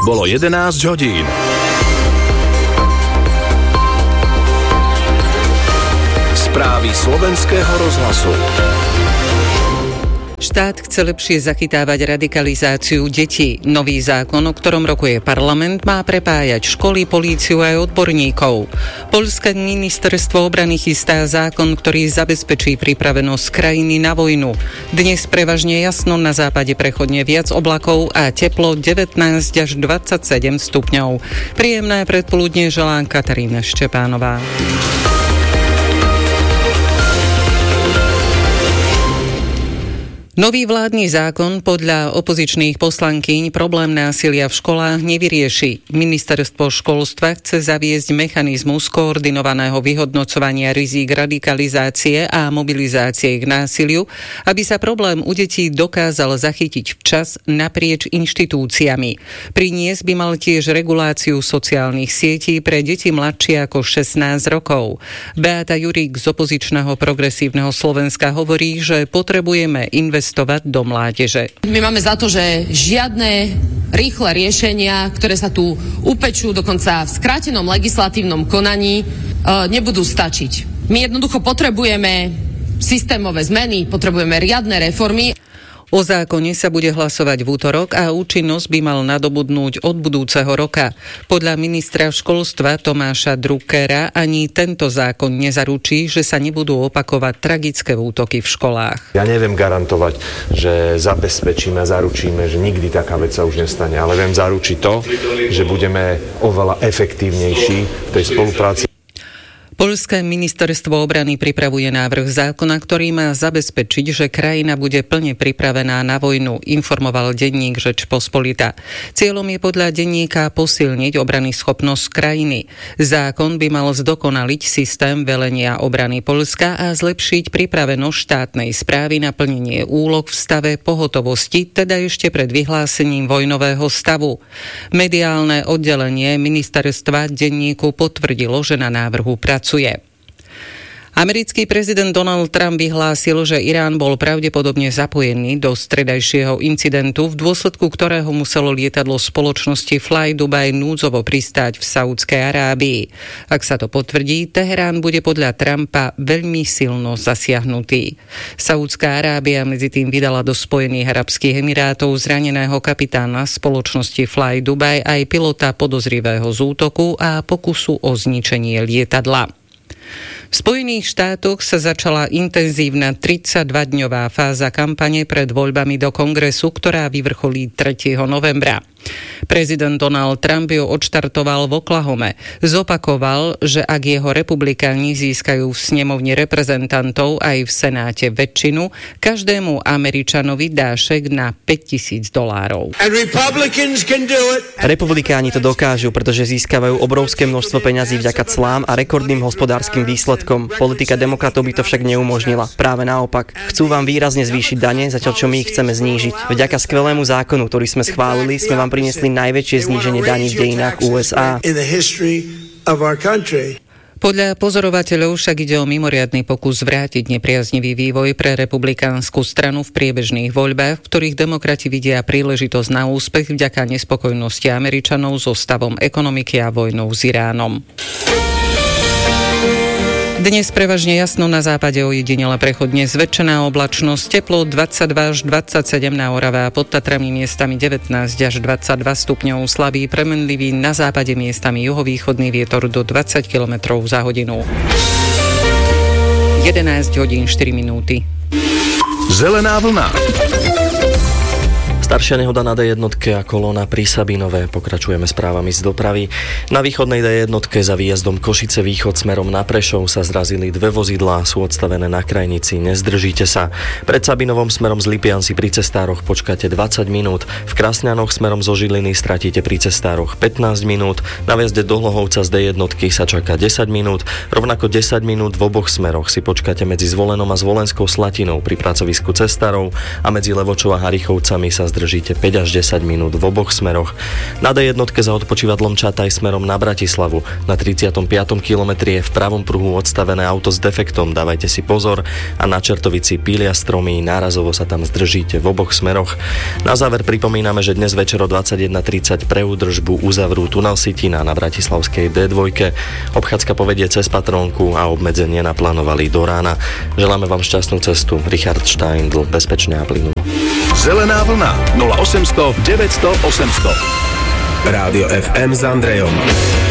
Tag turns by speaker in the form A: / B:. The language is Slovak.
A: Bolo 11 hodín. Správy Slovenského rozhlasu.
B: Štát chce lepšie zachytávať radikalizáciu detí. Nový zákon, o ktorom rokuje parlament, má prepájať školy, políciu aj odborníkov. Poľské ministerstvo obrany chystá zákon, ktorý zabezpečí pripravenosť krajiny na vojnu. Dnes prevažne jasno, na západe prechodne viac oblakov a teplo 19 až 27 stupňov. Príjemné predpoludnie želá Katarína Štepánová. Nový vládny zákon podľa opozičných poslankyň problém násilia v školách nevyrieši. Ministerstvo školstva chce zaviesť mechanizmus koordinovaného vyhodnocovania rizík radikalizácie a mobilizácie k násiliu, aby sa problém u detí dokázal zachytiť včas naprieč inštitúciami. Priniesť by mal tiež reguláciu sociálnych sietí pre deti mladšie ako 16 rokov. Beata Jurík z opozičného Progresívneho Slovenska hovorí, že potrebujeme investovať do mládeže.
C: My máme za to, že žiadne rýchle riešenia, ktoré sa tu upečú dokonca v skrátenom legislatívnom konaní, nebudú stačiť. My jednoducho potrebujeme systémové zmeny, potrebujeme riadne reformy.
B: O zákone sa bude hlasovať v utorok a účinnosť by mal nadobudnúť od budúceho roka. Podľa ministra školstva Tomáša Druckera ani tento zákon nezaručí, že sa nebudú opakovať tragické útoky v školách.
D: Ja neviem garantovať, že zabezpečíme a zaručíme, že nikdy taká vec sa už nestane, ale viem zaručiť to, že budeme oveľa efektívnejší v tej spolupráci.
B: Poľské ministerstvo obrany pripravuje návrh zákona, ktorý má zabezpečiť, že krajina bude plne pripravená na vojnu, informoval denník Žeč Pospolita. Cieľom je podľa denníka posilniť obranyschopnosť krajiny. Zákon by mal zdokonaliť systém velenia obrany Poľska a zlepšiť pripravenosť štátnej správy na plnenie úloh v stave pohotovosti, teda ešte pred vyhlásením vojnového stavu. Mediálne oddelenie ministerstva denníku potvrdilo, že na návrhu pracuje. Americký prezident Donald Trump vyhlásil, že Irán bol pravdepodobne zapojený do stredajšieho incidentu, v dôsledku ktorého muselo lietadlo spoločnosti Fly Dubai núdzovo pristáť v Saúdskej Arábii. Ak sa to potvrdí, Teherán bude podľa Trumpa veľmi silno zasiahnutý. Saúdská Arábia medzitým vydala do Spojených arabských emirátov zraneného kapitána spoločnosti Fly Dubai aj pilota podozrivého z útoku a pokusu o zničenie lietadla. V Spojených štátoch sa začala intenzívna 32-dňová fáza kampane pred voľbami do Kongresu, ktorá vyvrcholí 3. novembra. Prezident Donald Trump ju odštartoval v Oklahome. Zopakoval, že ak jeho republikáni získajú v snemovni reprezentantov aj v Senáte väčšinu, každému Američanovi dá šek na $5,000.
E: Republikáni to dokážu, pretože získavajú obrovské množstvo peňazí vďaka clám a rekordným hospodárskym výsledkom. Politika demokratov by to však neumožnila. Práve naopak. Chcú vám výrazne zvýšiť dane, zatiaľ čo my ich chceme znížiť. Vďaka skvelému zákonu, ktorý sme schválili, sme vám priniesli najväčšie zníženie daní v dejinách USA.
B: Podľa pozorovateľov však ide o mimoriadny pokus zvrátiť nepriaznivý vývoj pre republikánsku stranu v priebežných voľbách, v ktorých demokrati vidia príležitosť na úspech vďaka nespokojnosti Američanov so stavom ekonomiky a vojnou s Iránom. Dnes prevažne jasno, na západe ojedinele prechodne zväčšená oblačnosť, teplo 22 až 27 na Orave a pod Tatrami miestami 19 až 22 stupňov, slabý premenlivý, na západe miestami juhovýchodný vietor do 20 km za hodinu. 11 hodín 4 minúty.
A: Zelená vlna.
E: Staršia nehoda na D1 a kolóna pri Sabinove. Pokračujeme správami z dopravy. Na východnej D1 za výjazdom Košice východ smerom na Prešov sa zrazili dve vozidlá, sú odstavené na krajnici, nezdržíte sa. Pred Sabinovom smerom z Lipian si pri cestároch počkáte 20 minút, v Krasňanoch smerom zo Žiliny stratíte pri cestároch 15 minút, na viazde do Hlohovca z D1 sa čaká 10 minút, rovnako 10 minút v oboch smeroch si počkáte medzi Zvolenom a Zvolenskou Slatinou pri pracovisku cestárov a medzi Levočou a Harichovcami sa zdržíte 5 až 10 minút v oboch smeroch. Na D1 za odpočívadlom Čataj smerom na Bratislavu. Na 35. kilometri je v pravom pruhu odstavené auto s defektom, dávajte si pozor, a na Čertovici pília stromy, nárazovo sa tam zdržíte v oboch smeroch. Na záver pripomíname, že dnes večer o 21:30 pre údržbu uzavrú tunel Sitina na bratislavskej D2. Obchádzka povedie cez Patrónku a obmedzenie naplánovali do rána. Želáme vám šťastnú cestu. Richard Steindl, bezpečne a plynulo.
A: Zelená vlna 0800 900 800.
F: Rádio FM s Andrejom.